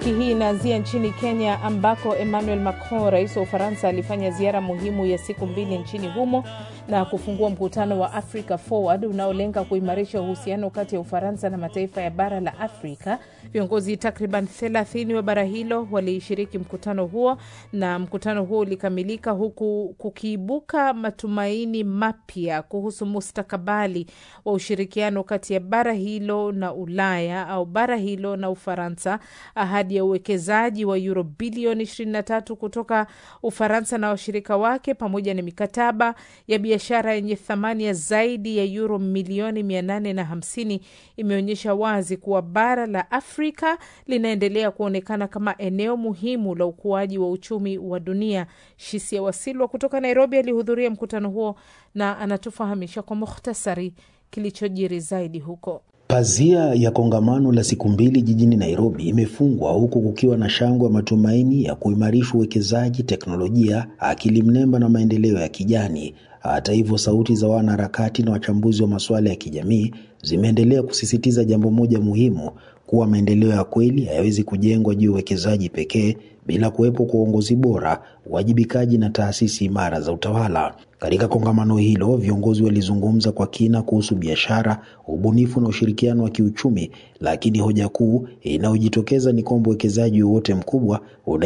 Wiki hii inaanzia nchini Kenya ambako Emmanuel Macron, rais wa Ufaransa, alifanya ziara muhimu ya siku 2 nchini humo na kufungua mkutano wa Africa Forward unaolenga kuimarisha uhusiano kati ya Ufaransa na mataifa ya bara la Afrika. Viongozi takriban 30 wa bara hilo walishiriki mkutano huo, na mkutano huo ulikamilika huku kukiibuka matumaini mapya kuhusu mustakabali wa ushirikiano kati ya bara hilo na Ulaya au bara hilo na Ufaransa. Ahadi ya uwekezaji wa euro bilioni 23 kutoka Ufaransa na washirika wake pamoja na mikataba ya biashara yenye thamani ya zaidi ya euro milioni 850 imeonyesha wazi kuwa bara la Afrika linaendelea kuonekana kama eneo muhimu la ukuaji wa uchumi wa dunia. Shisia Wasilwa kutoka Nairobi alihudhuria mkutano huo na anatufahamisha kwa mukhtasari kilichojiri zaidi huko. Pazia ya kongamano la siku 2 jijini Nairobi imefungwa huku kukiwa na shangwe ya matumaini ya kuimarisha uwekezaji, teknolojia, akili mnemba na maendeleo ya kijani. Hata hivyo, sauti za wanaharakati na wachambuzi wa masuala ya kijamii zimeendelea kusisitiza jambo moja muhimu, kuwa maendeleo ya kweli hayawezi kujengwa juu ya uwekezaji pekee bila kuwepo kwa uongozi bora, uwajibikaji na taasisi imara za utawala. Katika kongamano hilo, viongozi walizungumza kwa kina kuhusu biashara, ubunifu na ushirikiano wa kiuchumi, lakini hoja kuu inayojitokeza ni kwamba uwekezaji wote mkubwa